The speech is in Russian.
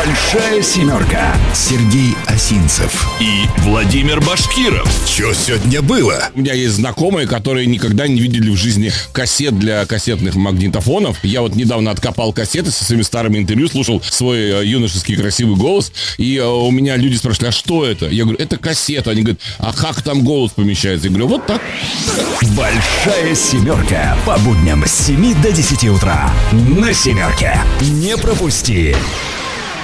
Большая семерка. Сергей Осинцев и Владимир Башкиров. Что сегодня было? У меня есть знакомые, которые никогда не видели в жизни кассет для кассетных магнитофонов. Я вот недавно откопал кассеты со своими старыми интервью, слушал свой юношеский красивый голос. И у меня люди спрашивали, а что это? Я говорю, это кассета. Они говорят, а как там голос помещается? Я говорю, вот так. Большая семерка. По будням с 7 до 10 утра. На семерке. Не пропусти.